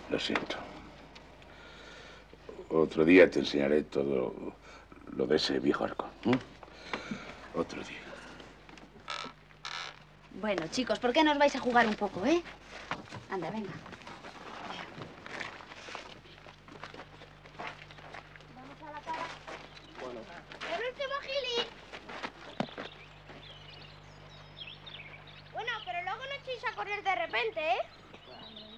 Lo siento. Otro día te enseñaré todo lo de ese viejo arco. Otro día. Bueno, chicos, ¿por qué no os vais a jugar un poco, eh? Anda, venga. Vamos a la cara. Bueno. ¡El último gili! Bueno, pero luego no echéis a correr de repente, ¿eh?